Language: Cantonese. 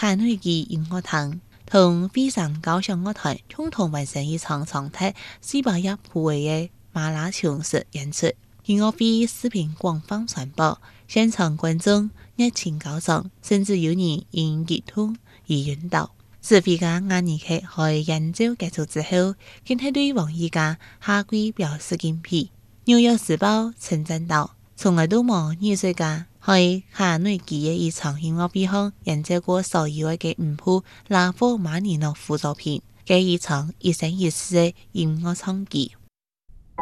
夏威夷音樂堂同非常交響樂團共同完成一場長達400部位嘅馬拉松式演出。音樂會視頻廣泛傳播，現場觀眾熱情高漲，甚至有人因激動而暈倒。指揮家亞尼克喺演奏結束之後，更係對王藝家下跪表示敬佩。紐約時報稱讚道：從來都冇藝術家喺夏威夷嘅一場音樂會上演奏過所有嘅五部拉赫瑪尼諾夫作品嘅一場一生一世嘅音樂創舉。